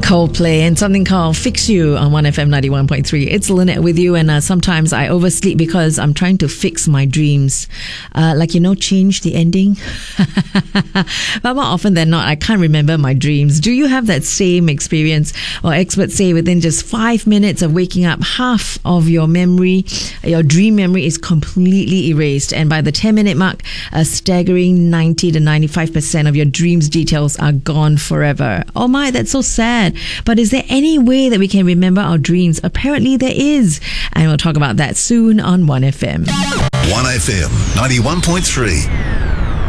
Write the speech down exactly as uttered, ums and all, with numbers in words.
Coldplay and something called Fix You on one F M ninety-one point three. It's Lynette with you, and uh, sometimes I oversleep because I'm trying to fix my dreams. Uh, like, you know, change the ending. But more often than not, I can't remember my dreams. Do you have that same experience? Well, experts say within just five minutes of waking up, half of your memory, your dream memory is completely erased. And by the ten minute mark, a staggering ninety to ninety-five percent of your dreams details are gone forever. Oh my, that's so sad. But is there any way that we can remember our dreams? Apparently there is. And we'll talk about that soon on one F M. one F M ninety-one point three.